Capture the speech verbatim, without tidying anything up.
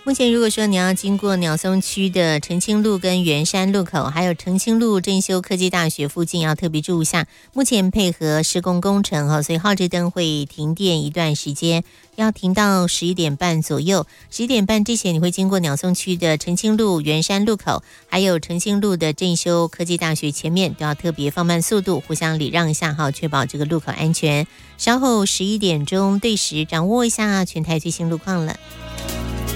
目前如果说你要经过鸟松区的澄清路跟圆山路口，还有澄清路正修科技大学附近，要特别注意一下，目前配合施工工程哦，所以号志灯会停电一段时间，要停到十一点半左右。十一点半之前，你会经过鸟松区的澄清路、圆山路口，还有澄清路的正修科技大学前面，都要特别放慢速度，互相礼让一下哈，确保这个路口安全。稍后十一点钟对时掌握一下全台最新路况了。